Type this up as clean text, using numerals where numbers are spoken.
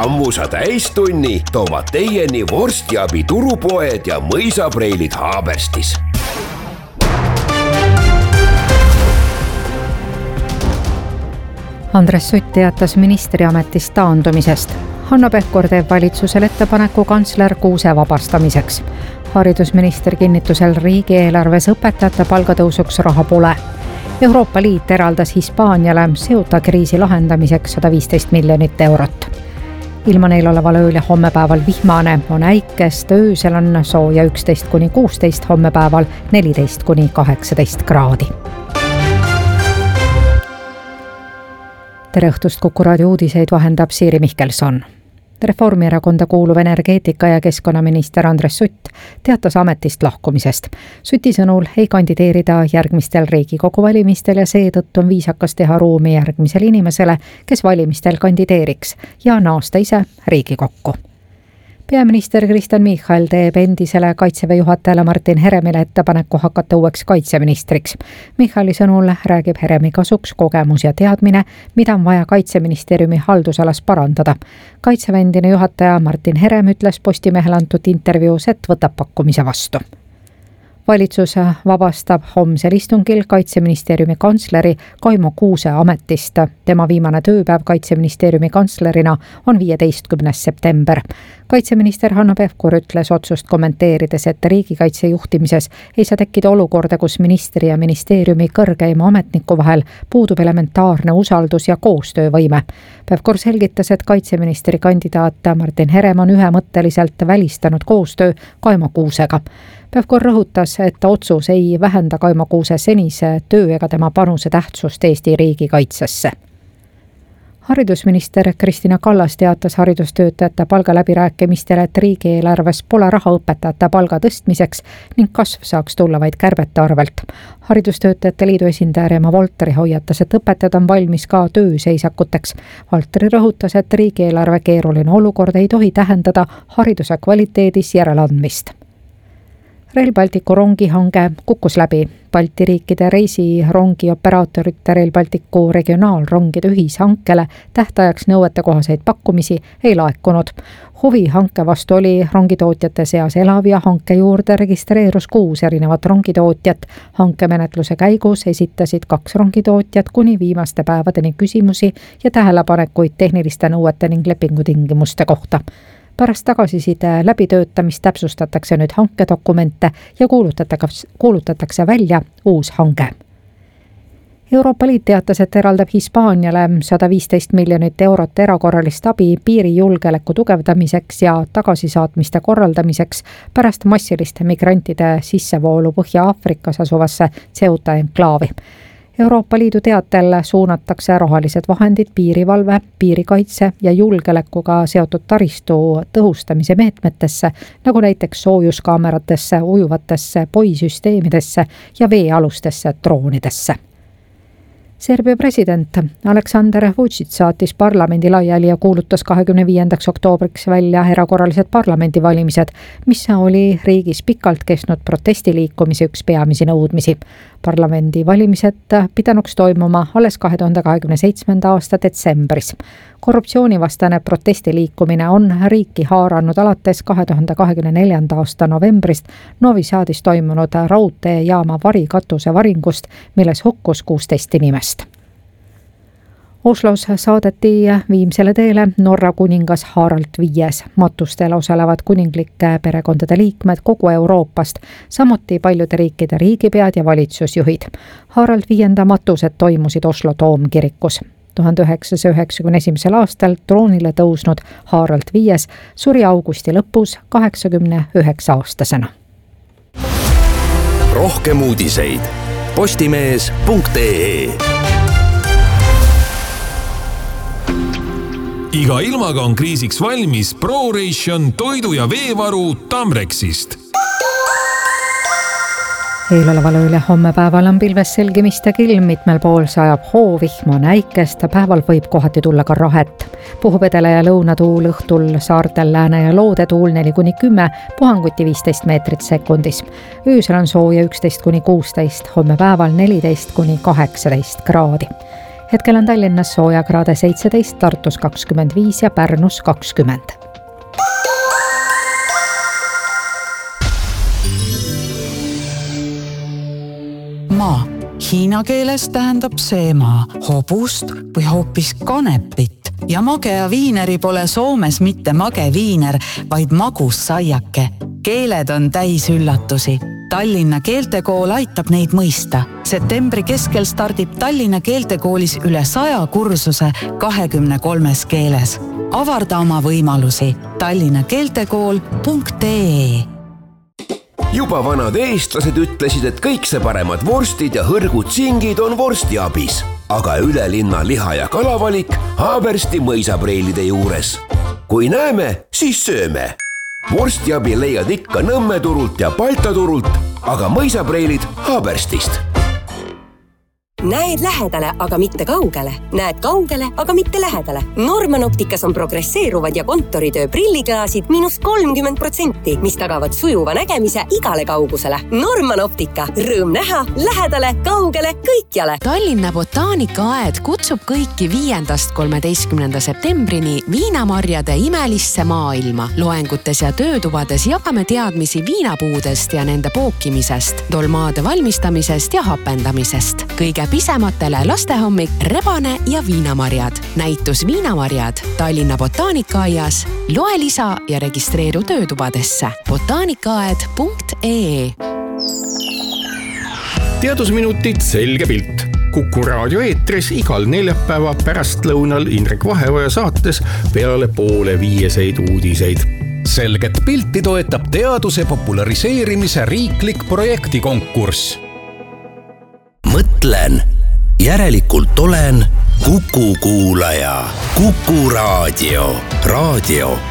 Ammusa täistunni toovad teieni vorstiabi turupoed ja mõisapreilid Haaberstis. Andres Sutt teatas ministriametist taandumisest. Hanno Pevkur teeb valitsusel ettepaneku kantsler Kuuse vabastamiseks. Haridusminister kinnitusel riigieelarves õpetajate palgatõusuks raha pole. Euroopa Liit eraldas Hispaaniale Ceuta kriisi lahendamiseks 115 miljonit eurot. Ilma neil oleval ööl ja hommepäeval vihmane on äikest, öösel on sooja 11–16, hommepäeval 14–18 kraadi. Tere õhtust, Kuku raadio uudiseid vahendab Siiri Mihkelson. Reformierakonda kuuluv energeetika- ja keskkonnaminister Andres Sutt teatas ametist lahkumisest. Suti sõnul ei kandideerida järgmistel Riigikogu valimistel ja seetõttu on viisakas teha ruumi järgmisele inimesele, kes valimistel kandideeriks ja naasta ise Riigikokku. Peaminister Kristen Michal teeb endisele Kaitseväe juhatajale Martin Heremile ettepaneku hakata uueks kaitseministriks. Michali sõnul räägib Heremi kasuks kogemus ja teadmine, mida on vaja Kaitseministeeriumi haldusalas parandada. Kaitseväe endine juhataja Martin Herem ütles Postimehele antud intervjuus, et võtab pakkumise vastu. Valitsus vabastab homsel istungil Kaitseministeeriumi kantsleri Kaimo Kuuse ametist. Tema viimane tööpäev Kaitseministeeriumi kantslerina on 15. september. Kaitseminister Hanno Pevkur ütles otsust kommenteerides, et riigikaitse juhtimises ei saa tekkida olukorda, kus ministri ja ministeeriumi kõrgeima ametniku vahel puudub elementaarne usaldus ja koostöövõime. Pevkur selgitas, et kaitseministri kandidaat Martin Herem on ühemõtteliselt välistanud koostöö Kaimo Kuusega. Pevkur rõhutas, et otsus ei vähenda Kaimo Kuuse senise töö ega tema panuse tähtsust Eesti riigikaitsesse. Haridusminister Kristina Kallas teatas haridustöötajate palgaläbirääkimistele, et riigieelarves pole raha õpetajate palga tõstmiseks ning kasv saaks tulla vaid kärbete arvelt. Haridustöötajate liidu esindaja Reemo Volteri hoiatas, et õpetajad on valmis ka tööseisakuteks. Volteri rõhutas, et riigieelarve keeruline olukord ei tohi tähendada hariduse kvaliteedis järeleandmist. Rail Balticu rongihange kukkus läbi. Balti riikide reisirongioperaatorid Rail Balticu regionaalrongide ühishankele tähtajaks nõuetekohaseid pakkumisi ei laekunud. Huvi hanke vastu oli rongitootjate seas elav ja hanke juurde registreerus 6 erinevat rongitootjat. Hankemenetluse käigus esitasid 2 rongitootjat kuni viimaste päevadeni küsimusi ja tähelepanekuid tehniliste nõuete ning lepingutingimuste kohta. Pärast tagasiside läbitöötamist täpsustatakse nüüd hankedokumente ja kuulutatakse välja uus hange. Euroopa Liit teatas, et eraldab Hispaaniale 115 miljonit eurot erakorralist abi piirijulgeoleku tugevdamiseks ja tagasisaatmiste korraldamiseks pärast massiliste migrantide sissevoolu Põhja-Aafrikas asuvasse Ceuta enklaavi. Euroopa Liidu teatel suunatakse rahalised vahendid piirivalve, piirikaitse ja julgeolekuga seotud taristu tõhustamise meetmetesse, nagu näiteks soojuskaameratesse, ujuvatesse poisüsteemidesse ja veealustesse droonidesse. Serbia president Aleksandar Vučić saatis parlamendi laiali ja kuulutas 25. oktoobriks välja erakorralised parlamendivalimised, mis oli riigis pikalt kestnud protestiliikumise üks peamisi nõudmisi. Parlamendivalimised pidanuks toimuma alles 2027. aasta detsembris. Korruptsioonivastane protestiliikumine on riiki haaranud alates 2024. aasta novembrist Novi Sadis toimunud raudteejaama varikatuse varingust, milles hukkus 16 inimest. Oslos saadeti viimsele teele Norra kuningas Harald V. Matustel osalevad kuninglike perekondade liikmed kogu Euroopast, samuti paljude riikide riigipead ja valitsusjuhid. Harald V. matused toimusid Oslo Toomkirikus. 1991. aastal troonile tõusnud Harald V. suri augusti lõpus 89-aastasena. Rohkem uudiseid postimees.ee. Iga ilmaga on kriisiks valmis ProRation toidu- ja veevaru Tamrexist. Eeloleval ööl ja hommepäeval on pilves selgimist ja kilm, mitmel pool sajab hoovihma, näikest, päeval võib kohati tulla ka rahet. Puhub edele- ja lõunatuul, õhtul saartel lääne- ja loodetuul 4–10, puhanguti 15 meetrit sekundis. Öösel on sooja 11–16, hommepäeval 14–18 kraadi. hetkel on Tallinnas soojakraade 17, Tartus 25 ja Pärnus 20. Maa. Hiina keeles tähendab see maa hobust või hoopis kanepit. Ja magea viineri pole Soomes mitte mage viiner, vaid magus saiake. Keeled on täis üllatusi. Tallinna keeltekool aitab neid mõista. Septembri keskel stardib Tallinna keeltekoolis üle 100 kursuse 23 keeles. Avarda oma võimalusi tallinnakeeltekool.ee. Juba vanad eestlased ütlesid, et kõik see paremad vorstid ja hõrgud singid on vorstiabis, aga üle linna liha- ja kalavalik Haabersti mõisapreilide juures. Kui näeme, siis sööme. Vorstiabi leiad ikka Nõmme turult ja Balta turult, aga mõisapreilid Haaberstist. Näed lähedale, aga mitte kaugele. Näed kaugele, aga mitte lähedale. Norman Opticas on progresseeruvad ja kontoritöö prilliklaasid -30%, mis tagavad sujuva nägemise igale kaugusele. Norman Optica. Rõõm näha lähedale, kaugele, kõikjale. Tallinna botaanikaaed kutsub kõiki 5.–13. septembrini viinamarjade imelisse maailma. Loengutes ja töötubades jagame teadmisi viinapuudest ja nende pookimisest, dolmaade valmistamisest ja hapendamisest. Kõige pisematele lastehommik, rebane ja viinamarjad. Näitus Viinamarjad Tallinna botaanikaaias. Loe lisa ja registreeru töötubadesse. botaanikaaed.ee. Teadusminutid selge pilt. Kuku raadio eetris igal neljapäeva pärastlõunal Indrek Vaheoja saates peale 4:30 uudiseid. Selget pilti toetab teaduse populariseerimise riiklik projektikonkurss. Mõtlen, järelikult olen Kuku kuulaja. Kuku raadio. Raadio,